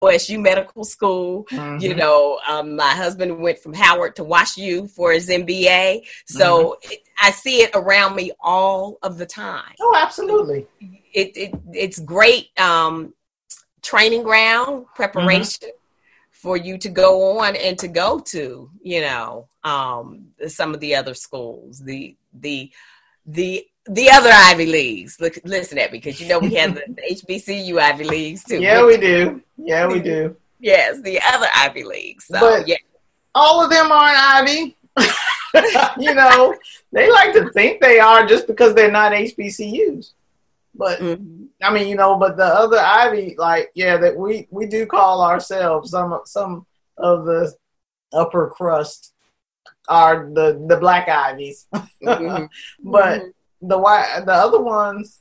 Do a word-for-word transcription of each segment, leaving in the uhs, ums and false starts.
O S U Medical School. Mm-hmm. You know, um, my husband went from Howard to Wash U for his M B A. So mm-hmm. it, I see it around me all of the time. Oh, absolutely. It, it It's great um, training ground, preparation mm-hmm. for you to go on and to go to, you know, um, some of the other schools, the, the, the, the other Ivy Leagues. Look, listen at me, because you know we have the, the H B C U Ivy Leagues too. Yeah, we do. Yeah, we do. Yes, the other Ivy Leagues. So, but yeah. all of them aren't Ivy. You know, they like to think they are just because they're not H B C Us. But mm-hmm. I mean, you know, but the other Ivy, like, yeah, that we we do call ourselves some some of the upper crust are the the Black Ivies, mm-hmm. but. Mm-hmm. The why the other ones,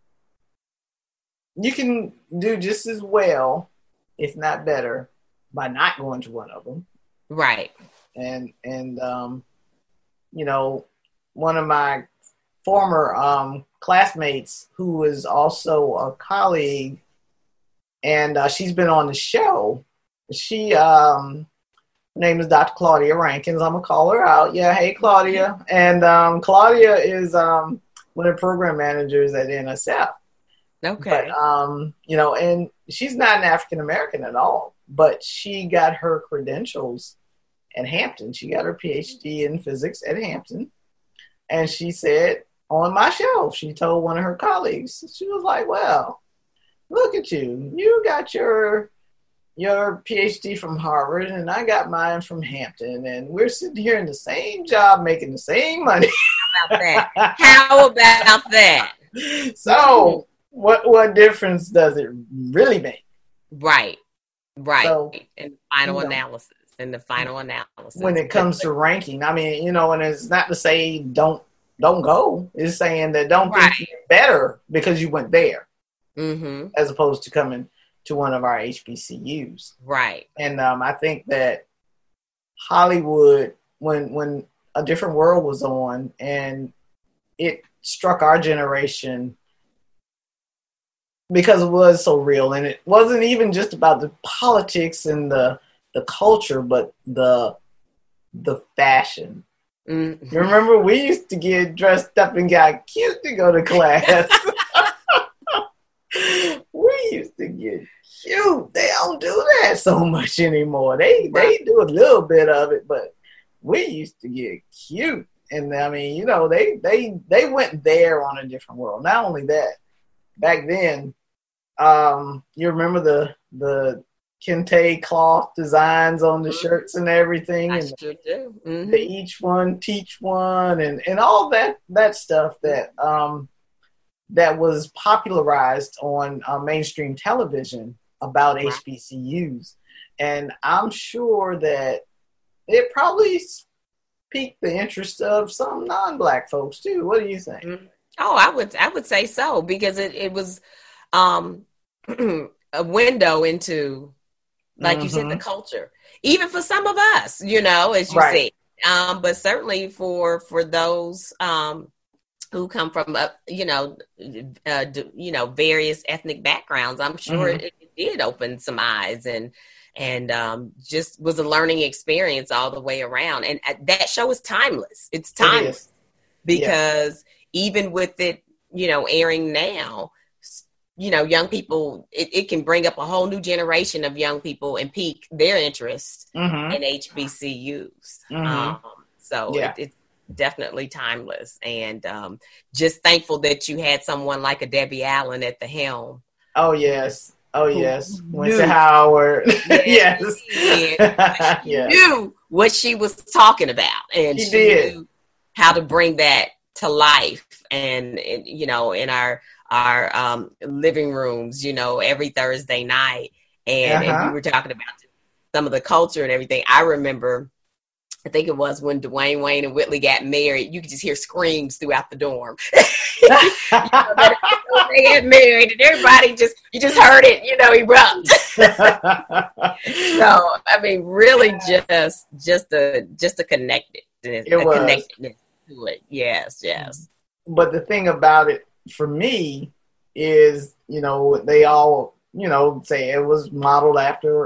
you can do just as well, if not better, by not going to one of them. Right. And and um, you know, one of my former um classmates, who is also a colleague, and uh, she's been on the show. She um. Her name is Doctor Claudia Rankins. I'm gonna call her out. Yeah, hey Claudia. And um, Claudia is um. one of the program managers at N S F. Okay. But, um, you know, and she's not an African-American at all, but she got her credentials at Hampton. She got her P H D in physics at Hampton. And she said, on my show, she told one of her colleagues, she was like, well, look at you. You got your your P H D from Harvard, and I got mine from Hampton, and we're sitting here in the same job making the same money. How about that? How about that? So what what difference does it really make? Right. Right. So, in the final you know, analysis. In the final analysis. When it comes to ranking, I mean, you know, and it's not to say don't don't go. It's saying that don't right. think you're better because you went there. Mm-hmm. As opposed to coming to one of our H B C Us. Right. And um, I think that Hollywood, when when A Different World was on, and it struck our generation because it was so real, and it wasn't even just about the politics and the the culture, but the the fashion. Mm-hmm. You remember we used to get dressed up and got cute to go to class. We used to get cute. They don't do that so much anymore. They they do a little bit of it, but we used to get cute. And I mean, you know, they they they went there on A Different World. Not only that, back then, um, you remember the the kente cloth designs on the mm-hmm. shirts and everything, I and sure do. Mm-hmm. the each one teach one, and and all that that stuff that um that was popularized on uh, mainstream television about H B C Us. And I'm sure that it probably piqued the interest of some non-Black folks too. What do you think? Oh, I would I would say so, because it, it was um, a window into, like mm-hmm. you said, the culture. Even for some of us, you know, as you right. said. Um, but certainly for for those um, who come from, uh, you know, uh, you know, various ethnic backgrounds, I'm sure mm-hmm. it, it did open some eyes, and and um, just was a learning experience all the way around. And uh, that show is timeless. It's timeless it because yeah. even with it, you know, airing now, you know, young people, it, it can bring up a whole new generation of young people and pique their interest mm-hmm. in H B C Us. Mm-hmm. Um, so yeah. it, it's definitely timeless, and um, just thankful that you had someone like a Debbie Allen at the helm. Oh, yes. Oh, yes. Went to Howard. Yes. yes. She yes. knew what she was talking about, and she, she did. knew how to bring that to life. And, and you know, in our our um, living rooms, you know, every Thursday night. And, uh-huh. and we were talking about some of the culture and everything. I remember, I think it was when Dwayne Wayne and Whitley got married, you could just hear screams throughout the dorm. You know, that, they got married, and everybody just, you just heard it, you know, erupt. So, I mean, really just, just a, just a connectedness, it a was. connectedness to it. Yes, yes. But the thing about it for me is, you know, they all you know, say it was modeled after